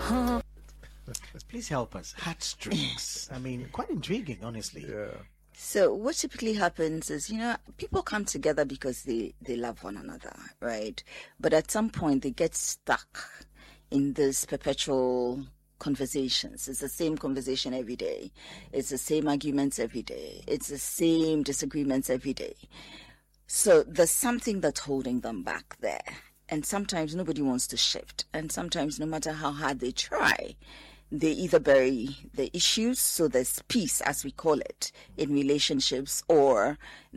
Please help us. Heartstrings. I mean, quite intriguing, honestly. Yeah. So what typically happens is, people come together because they love one another, right? But at some point they get stuck in this perpetual conversations. It's the same conversation every day. It's the same arguments every day. It's the same disagreements every day. So there's something that's holding them back there. And sometimes nobody wants to shift. And sometimes no matter how hard they try, they either bury the issues, so there's peace, as we call it, in relationships, or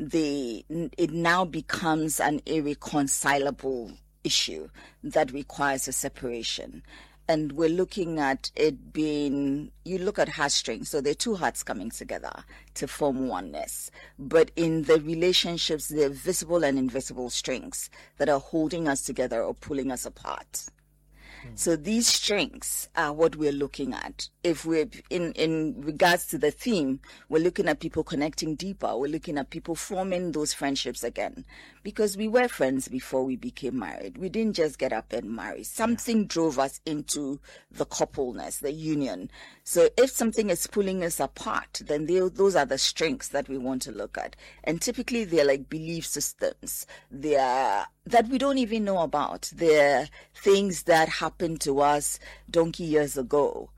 it now becomes an irreconcilable issue that requires a separation. And we're looking at it being, you look at heartstrings, so there are two hearts coming together to form oneness. But in the relationships, there are visible and invisible strings that are holding us together or pulling us apart. So these strings are what we're looking at. If we're in regards to the theme, we're looking at people connecting deeper. We're looking at people forming those friendships again, because we were friends before we became married. We didn't just get up and marry. Something drove us into the coupleness, the union. So if something is pulling us apart, then those are the strengths that we want to look at. And typically they're like belief systems. They're that we don't even know about. They're things that happened to us donkey years ago.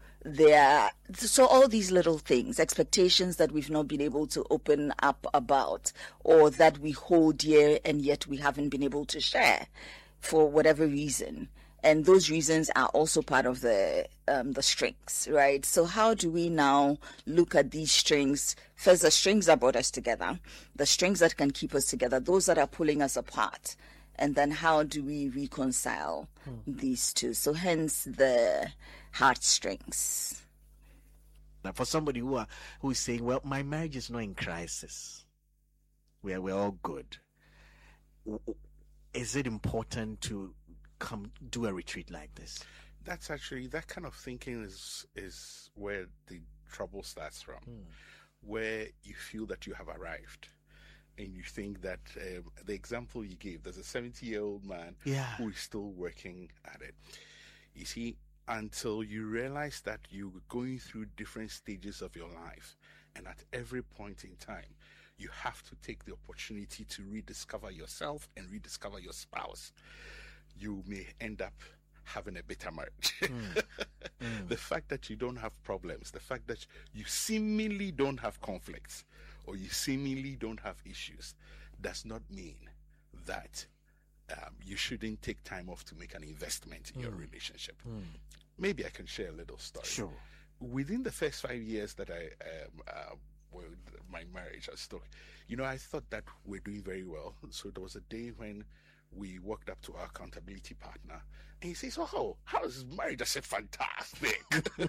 So all these little things, expectations that we've not been able to open up about, or that we hold dear and yet we haven't been able to share for whatever reason. And those reasons are also part of the strings, right? So how do we now look at these strings? First, the strings that brought us together, the strings that can keep us together, those that are pulling us apart. And then how do we reconcile these two? So hence the heartstrings. Now, for somebody who is saying, well, my marriage is not in crisis, we're all good, is it important to come do a retreat like this? That's actually, that kind of thinking is where the trouble starts from, where you feel that you have arrived. And you think that the example you gave, there's a 70-year-old man who is still working at it. You see, until you realize that you're going through different stages of your life, and at every point in time, you have to take the opportunity to rediscover yourself and rediscover your spouse. You may end up having a bitter marriage. The fact that you don't have problems, the fact that you seemingly don't have conflicts, or you seemingly don't have issues, does not mean that you shouldn't take time off to make an investment in your relationship. Maybe I can share a little story. Sure. Within the first 5 years that my marriage was stuck, I thought that we're doing very well. So there was a day when we walked up to our accountability partner, and he says, "Oh, how is marriage?" I said, "Fantastic."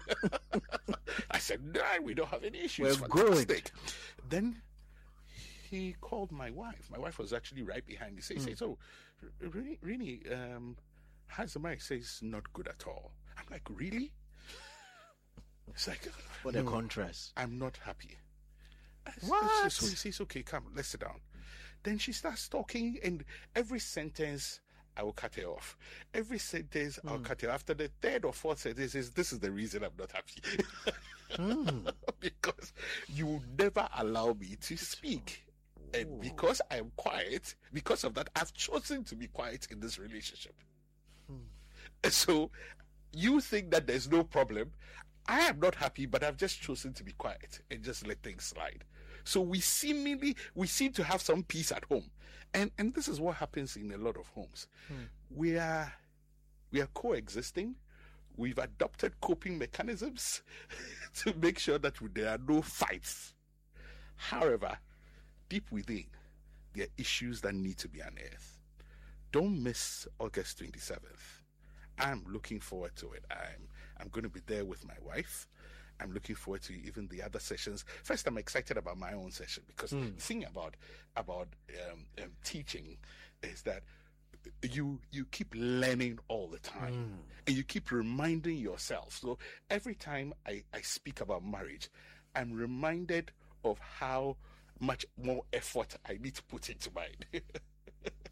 I said, "No, we don't have any issues." Well, fantastic. good. Then he called my wife. My wife was actually right behind me. He says, "Oh, really, how's the marriage?" He says, "Not good at all." I'm like, "Really?" It's like, what a contrast. I'm not happy. What? So he says, "Okay, come, let's sit down." Then she starts talking, and every sentence I will cut her off. Every sentence I'll cut her. After the third or fourth sentence, this is the reason I'm not happy. Because you never allow me to speak. And because I am quiet, because of that, I've chosen to be quiet in this relationship. And so you think that there's no problem. I am not happy, but I've just chosen to be quiet and just let things slide. So we seem to have some peace at home. And this is what happens in a lot of homes. We are coexisting. We've adopted coping mechanisms to make sure that there are no fights. However, deep within, there are issues that need to be unearthed. Don't miss August 27th. I'm looking forward to it. I'm going to be there with my wife. I'm looking forward to even the other sessions. First, I'm excited about my own session, because the thing about teaching is that you keep learning all the time, and you keep reminding yourself. So every time I speak about marriage, I'm reminded of how much more effort I need to put into mine.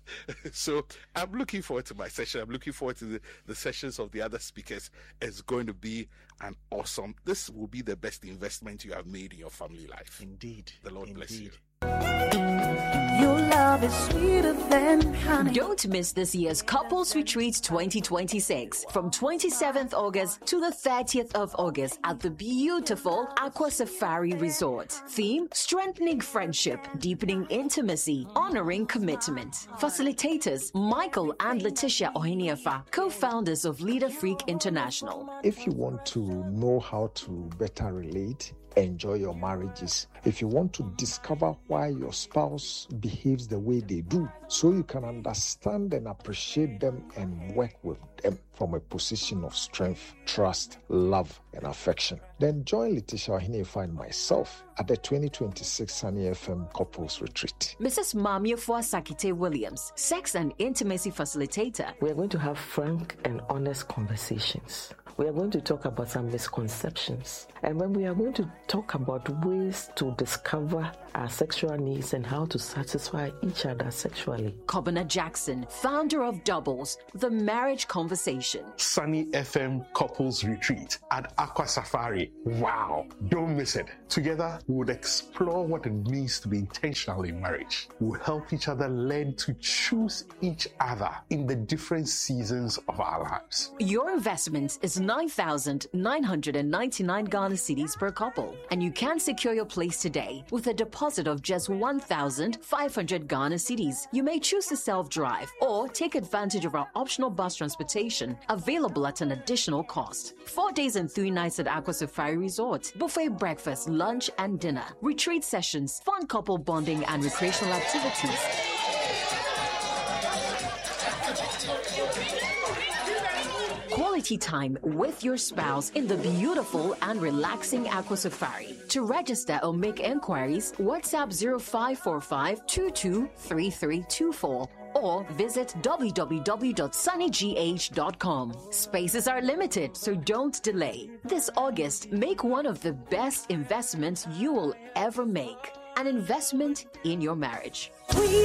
So I'm looking forward to my session. I'm looking forward to the sessions of the other speakers. It's going to be an awesome, this will be the best investment you have made in your family life. Indeed. The Lord bless you. Your love is sweeter than honey. Don't miss this year's Couples Retreat 2026 from 27th August to the 30th of August at the beautiful Aqua Safari Resort. Theme: strengthening friendship, deepening intimacy, honoring commitment. Facilitators: Michael and Letitia Ohiniafa, co-founders of Leader Freak International. If you want to know how to better relate, enjoy your marriages, if you want to discover why your spouse behaves the way they do, so you can understand and appreciate them and work with them from a position of strength, trust, love, and affection, then join Letitia Ohiniafa and myself at the 2026 Sunny FM Couples Retreat. Mrs. Mamiafua Sakite Williams, sex and intimacy facilitator. We are going to have frank and honest conversations. We are going to talk about some misconceptions. And when we are going to talk about ways to discover our sexual needs and how to satisfy each other sexually. Kobina Jackson, founder of Doubles, the marriage conversation. Sunny FM Couples Retreat at Aqua Safari. Wow, don't miss it. Together, we would explore what it means to be intentional in marriage. We'll help each other learn to choose each other in the different seasons of our lives. Your investment is 9,999 Ghana cedis per couple, and you can secure your place today with a deposit of just 1,500 Ghana cedis. You may choose to self-drive or take advantage of our optional bus transportation available at an additional cost. 4 days and 3 nights at Aqua Safari Resort, buffet breakfast, lunch and dinner, retreat sessions, fun couple bonding and recreational activities. Quality time with your spouse in the beautiful and relaxing Aqua Safari. To register or make enquiries, WhatsApp 0545223324 or visit www.sunnygh.com. Spaces are limited, so don't delay. This August, make one of the best investments you will ever make. An investment in your marriage. We